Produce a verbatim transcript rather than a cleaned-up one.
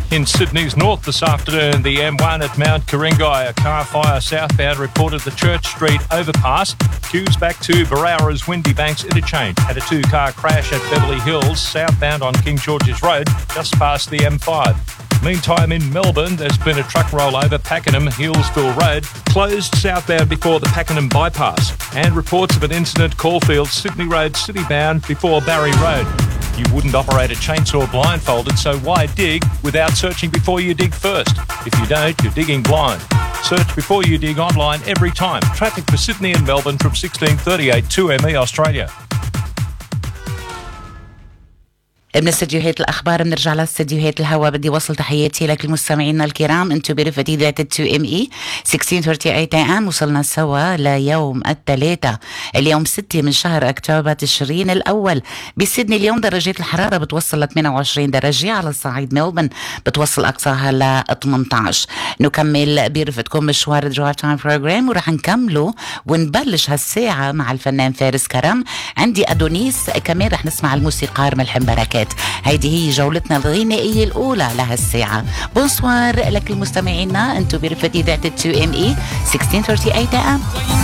In Sydney's north this afternoon, the M one at Mount Ku-ring-gai, a car fire southbound reported the Church Street overpass. Queues back to Barowra's Windy Banks interchange. Had a two-car crash at Beverly Hills, southbound on King George's Road, just past the M five. Meantime, in Melbourne, there's been a truck rollover, Pakenham, Hillsville Road, closed southbound before the Pakenham bypass. And reports of an incident, Caulfield, Sydney Road, citybound before Barry Road. You wouldn't operate a chainsaw blindfolded, so why dig without searching before you dig first? If you don't, you're digging blind. Search before you dig online every time. Traffic for Sydney and Melbourne from sixteen thirty-eight two M E Australia. من استديوهات الأخبار بنرجع لاستديوهات الهواء. بدي وصل تحياتي لك المستمعين الكرام. انتو برفقة إذاعة تو ام اي ستة عشر ثلاثين اي ام. وصلنا سوا ليوم الثلاثاء اليوم ستة من شهر أكتوبر تشرين الأول. بسيدني اليوم درجات الحرارة بتوصل ل ثمانية وعشرين درجة. على الصعيد ملبن بتوصل أقصاها ل ثمانية عشر. نكمل برفقتكم مشوار درايف تايم بروجرام ورح نكمله ونبلش هالساعة مع الفنان فارس كرم. عندي أدونيس كمان رح نسمع الموسيقار ملحم بركات. هيدي هي جولتنا الغنائية الأولى لهالساعة. بونسوار لك المستمعين. انتو برفقة إذاعة تو ام اي ستة عشر ثلاثين اي ام.